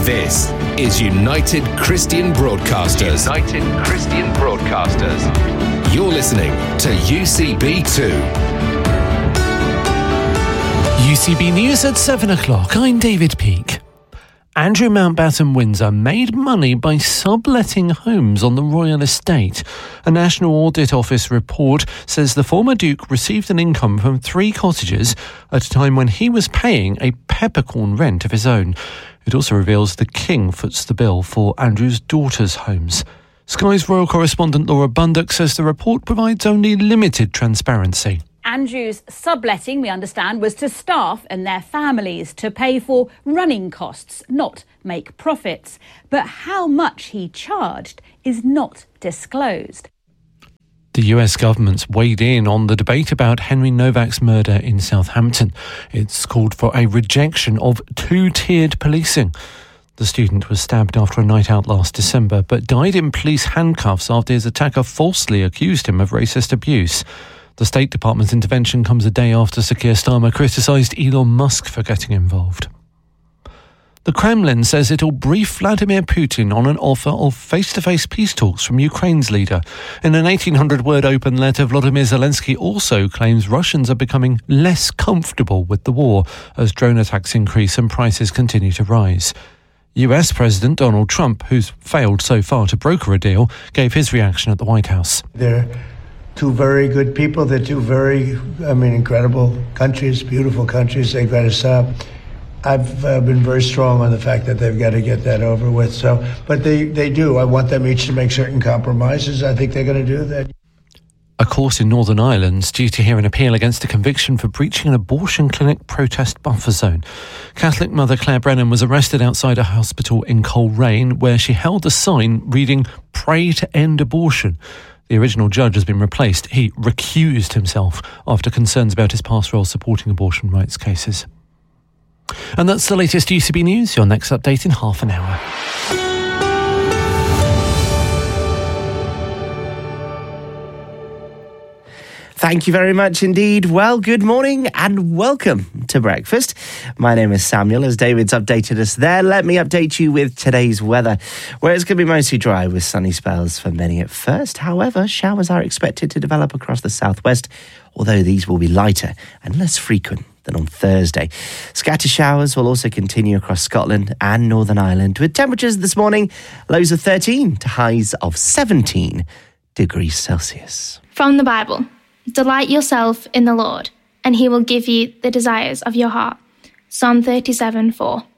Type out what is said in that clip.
This is United Christian Broadcasters. United Christian Broadcasters. You're listening to UCB2. UCB News at 7 o'clock. I'm David Peake. Andrew Mountbatten Windsor made money by subletting homes on the royal estate. A National Audit Office report says the former Duke received an income from 3 cottages at a time when he was paying a peppercorn rent of his own. It also reveals the King foots the bill for Andrew's daughter's homes. Sky's royal correspondent Laura Bundock says the report provides only limited transparency. Andrew's subletting, we understand, was to staff and their families to pay for running costs, not make profits. But how much he charged is not disclosed. The US government's weighed in on the debate about Henry Novak's murder in Southampton. It's called for a rejection of 2-tiered policing. The student was stabbed after a night out last December, but died in police handcuffs after his attacker falsely accused him of racist abuse. The State Department's intervention comes a day after Sir Keir Starmer criticised Elon Musk for getting involved. The Kremlin says it'll brief Vladimir Putin on an offer of face-to-face peace talks from Ukraine's leader. In an 1,800-word open letter, Volodymyr Zelensky also claims Russians are becoming less comfortable with the war as drone attacks increase and prices continue to rise. US President Donald Trump, who's failed so far to broker a deal, gave his reaction at the White House. They're two very good people. They're two very, incredible countries, beautiful countries. They've got to stop. I've been very strong on the fact that they've got to get that over with. But they do. I want them each to make certain compromises. I think they're going to do that. A court in Northern Ireland's due to hear an appeal against a conviction for breaching an abortion clinic protest buffer zone. Catholic mother Claire Brennan was arrested outside a hospital in Coleraine, where she held a sign reading, "Pray to end abortion." The original judge has been replaced. He recused himself after concerns about his past role supporting abortion rights cases. And that's the latest UCB News. Your next update in half an hour. Thank you very much indeed. Well, good morning and welcome to breakfast. My name is Samuel. As David's updated us there, let me update you with today's weather, where it's going to be mostly dry with sunny spells for many at first. However, showers are expected to develop across the southwest, although these will be lighter and less frequent than on Thursday. Scattered showers will also continue across Scotland and Northern Ireland, with temperatures this morning lows of 13 to highs of 17 degrees Celsius. From the Bible. Delight yourself in the Lord, and he will give you the desires of your heart. Psalm 37:4.